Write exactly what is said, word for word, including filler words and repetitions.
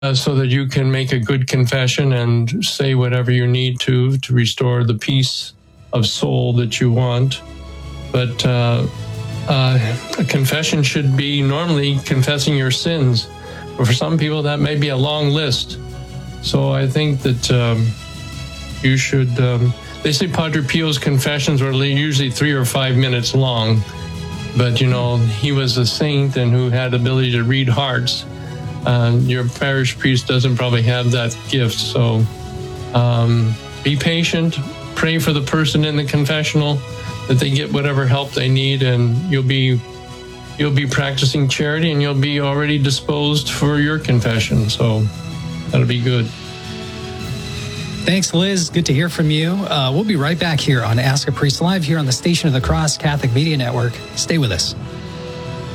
uh, so that you can make a good confession and say whatever you need to to restore the peace of soul that you want. But uh, uh, a confession should be normally confessing your sins. But for some people, that may be a long list. So I think that um, you should... Um, they say Padre Pio's confessions were usually three or five minutes long. But, you know, he was a saint and who had the ability to read hearts. Uh, your parish priest doesn't probably have that gift. So um, be patient. Pray for the person in the confessional that they get whatever help they need, and you'll be you'll be practicing charity, and you'll be already disposed for your confession. So that'll be good. Thanks, Liz. Good to hear from you. Uh, we'll be right back here on Ask a Priest Live here on the Station of the Cross Catholic Media Network. Stay with us.